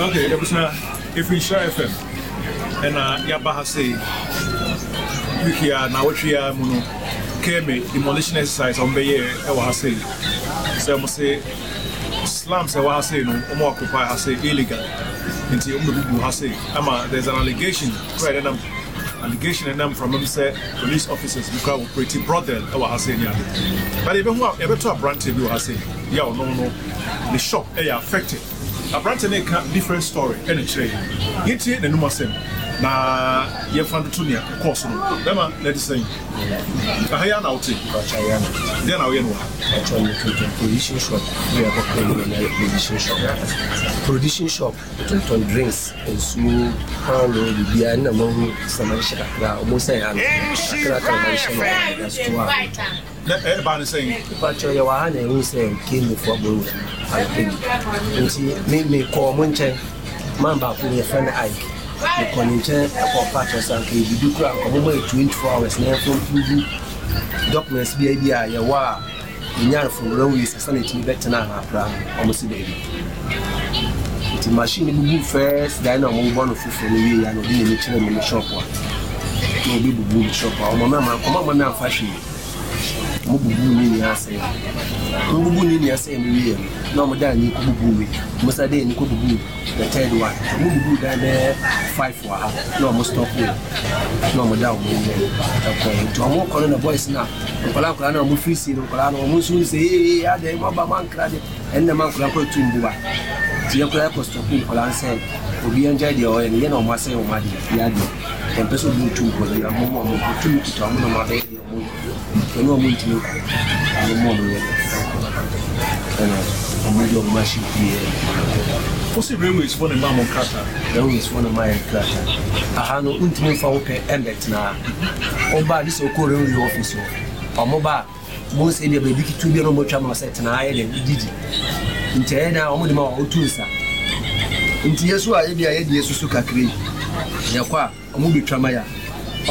Okay, if we share FM and Yabaha say Wikia Nawachia Muno Keme demolition exercise on Baye Ewahase. So I must say slums Ewahase no Omo occupy Hase illegal. Until Umbu Hase. There's an allegation from them say police officers because pretty brothel Ewahase Nyade. But even who ever to a branch of Hase, yeah no the shop affected. A branch and a different story and a trade. Yet the Numasem. Na ye found the tunia course no bema let us say ahaya na uti then now you know actually production shop we are working production shop to drinks and so how no be an among some shakra almost say an shakra everybody saying but you are who say came before blue and see me call munche mamba for your friend Ike the connection for patches and you do crack 24 hours now from documents be idea ya wa nyar from railway sanity better na almost baby the machine bubu first then I'm one of for we and we need to in the shop no be bubu shop o mama come na fashion mo bubu ni ase bubu ni ase mi no mo da ni ko bubu we mo sa de ni ko bubu the third one mo bubu da be 5 wa no mo stop we no mo da mo ni to mo ko na boys na ko na mo free see no ko na mo so say ya de mo ba man kra de en na man ko tumbu wa ti ya ko stop ko la say obi enjoy the oil ni na mo say o ma di ya di en peso bu tumbu ko ya mo tumbu to mo ma be no mo ntimi ko mo mo no machine here. What's the railway is for the Mamon Kata? Railway is one of my Kata. I have no intimate for okay embed now. Oba this occurring in the office. Omoba most area baby to be no more travel set na I then did. Inti na omo de ma o tusa. Inti yesu a e bia ye de yesu kakri. Yakwa omo bi twama ya.